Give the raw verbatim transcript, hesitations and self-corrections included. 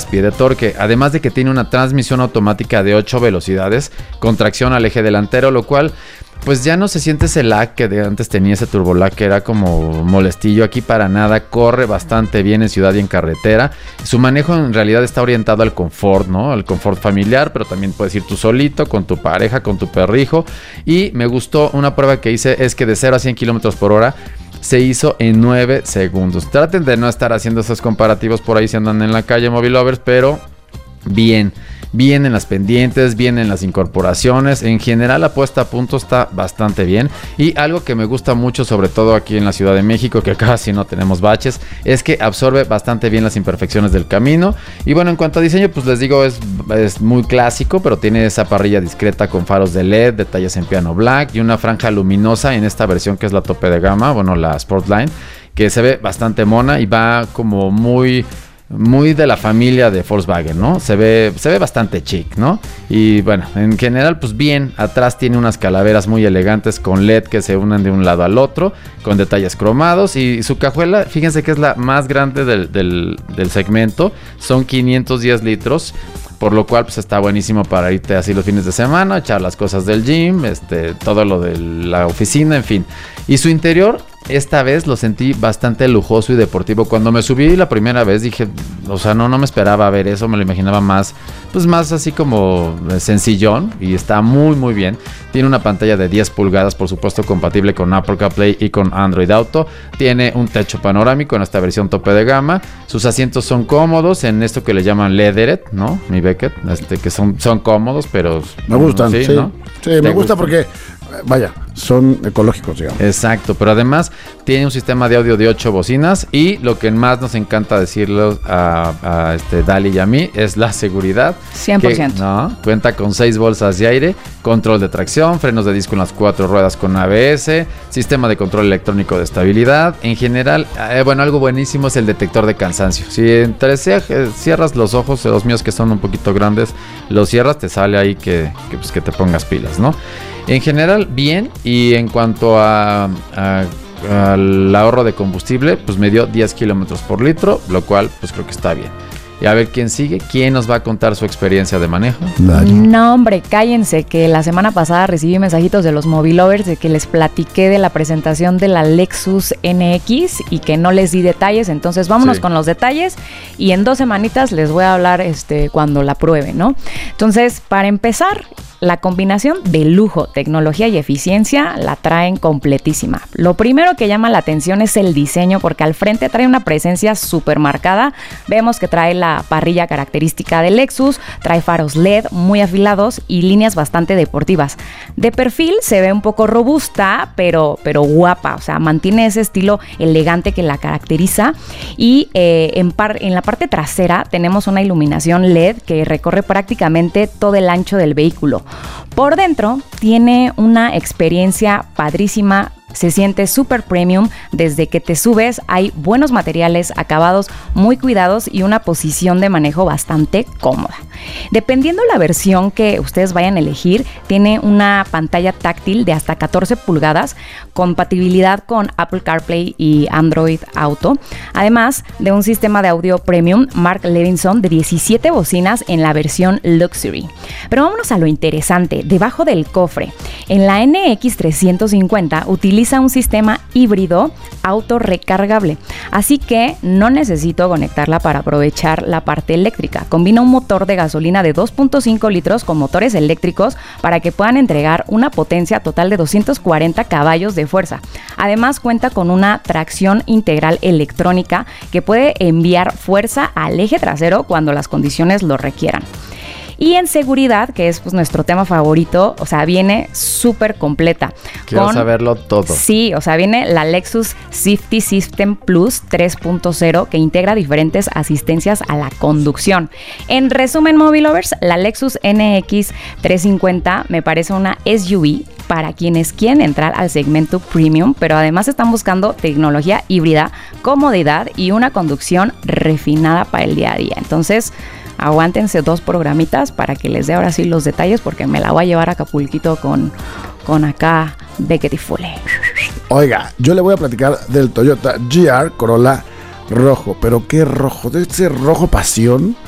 pie de torque, además de que tiene una transmisión automática de ocho velocidades con tracción al eje delantero, lo cual pues ya no se siente ese lag que de antes tenía, ese turbo lag que era como molestillo. Aquí para nada, corre bastante bien en ciudad y en carretera. Su manejo en realidad está orientado al confort, ¿no? Al confort familiar, pero también puedes ir tú solito, con tu pareja, con tu perrijo. Y me gustó una prueba que hice, es que de cero a cien kilómetros por hora se hizo en nueve segundos. Traten de no estar haciendo esos comparativos por ahí si andan en la calle, Mobilovers, pero bien. Bien en las pendientes, bien en las incorporaciones. En general la puesta a punto está bastante bien. Y algo que me gusta mucho, sobre todo aquí en la Ciudad de México, que casi no tenemos baches, es que absorbe bastante bien las imperfecciones del camino. Y bueno, en cuanto a diseño, pues les digo, es, es muy clásico, pero tiene esa parrilla discreta con faros de L E D, detalles en piano black y una franja luminosa en esta versión que es la tope de gama, bueno, la Sportline, que se ve bastante mona y va como muy... muy de la familia de Volkswagen, ¿no? Se ve, se ve bastante chic, ¿no? Y bueno, en general, pues bien. Atrás tiene unas calaveras muy elegantes con L E D que se unen de un lado al otro, con detalles cromados. Y su cajuela, fíjense que es la más grande del, del, del segmento. Son quinientos diez litros. Por lo cual, pues está buenísimo para irte así los fines de semana, echar las cosas del gym, este, todo lo de la oficina, en fin. Y su interior, esta vez lo sentí bastante lujoso y deportivo. Cuando me subí la primera vez dije, o sea, no, no me esperaba ver eso, me lo imaginaba más, pues más así como sencillón, y está muy muy bien. Tiene una pantalla de diez pulgadas, por supuesto compatible con Apple CarPlay y con Android Auto. Tiene un techo panorámico en esta versión tope de gama. Sus asientos son cómodos en esto que le llaman leathered, ¿no? Mi Beckett, este, que son, son cómodos, pero... Me gustan, sí, sí, ¿no? Sí, me gusta gustan? Porque... vaya, son ecológicos, digamos. Exacto, pero además tiene un sistema de audio de ocho bocinas y lo que más nos encanta decirlo a, a este Dali y a mí es la seguridad. cien por ciento. Que, ¿no? Cuenta con seis bolsas de aire, control de tracción, frenos de disco en las cuatro ruedas con A B S, sistema de control electrónico de estabilidad. En general, eh, bueno, algo buenísimo es el detector de cansancio. Si entre cierras los ojos, los míos que son un poquito grandes, los cierras, te sale ahí que, que, pues, que te pongas pilas, ¿no? En general, bien. Y en cuanto a, a, al ahorro de combustible, pues me dio diez kilómetros por litro, lo cual pues creo que está bien. Y a ver quién sigue, quién nos va a contar su experiencia de manejo. No, hombre, cállense, que la semana pasada recibí mensajitos de los Mobilovers de que les platiqué de la presentación de la Lexus N X y que no les di detalles. Entonces vámonos sí. con los detalles y en dos semanitas les voy a hablar este, cuando la pruebe, ¿no? Entonces, para empezar, la combinación de lujo, tecnología y eficiencia la traen completísima. Lo primero que llama la atención es el diseño, porque al frente trae una presencia súper marcada. Vemos que trae la parrilla característica de Lexus, trae faros L E D muy afilados y líneas bastante deportivas. De perfil se ve un poco robusta, pero, pero guapa, o sea, mantiene ese estilo elegante que la caracteriza. Y eh, en, par, en la parte trasera tenemos una iluminación L E D que recorre prácticamente todo el ancho del vehículo. Por dentro tiene una experiencia padrísima, se siente súper premium. Desde que te subes hay buenos materiales, acabados muy cuidados y una posición de manejo bastante cómoda. Dependiendo la versión que ustedes vayan a elegir, tiene una pantalla táctil de hasta catorce pulgadas, compatibilidad con Apple CarPlay y Android Auto, además de un sistema de audio premium Mark Levinson de diecisiete bocinas en la versión Luxury. Pero vámonos a lo interesante, debajo del cofre. En la N X trescientos cincuenta utiliza un sistema híbrido autorrecargable, así que no necesito conectarla para aprovechar la parte eléctrica. Combina un motor de gasolina de dos punto cinco litros con motores eléctricos para que puedan entregar una potencia total de doscientos cuarenta caballos de fuerza. Además cuenta con una tracción integral electrónica que puede enviar fuerza al eje trasero cuando las condiciones lo requieran. Y en seguridad, que es pues nuestro tema favorito, o sea, viene súper completa. Quiero con, saberlo todo. Sí, o sea, viene la Lexus Safety System Plus tres punto cero que integra diferentes asistencias a la conducción. En resumen, Mobilovers, la Lexus N X trescientos cincuenta me parece una S U V para quienes quieren entrar al segmento premium, pero además están buscando tecnología híbrida, comodidad y una conducción refinada para el día a día. Entonces, aguántense dos programitas para que les dé ahora sí los detalles, porque me la voy a llevar a Acapulquito con, con acá Beckett y Fule. Oiga, yo le voy a platicar del Toyota G R Corolla rojo, pero qué rojo, de ese rojo pasión,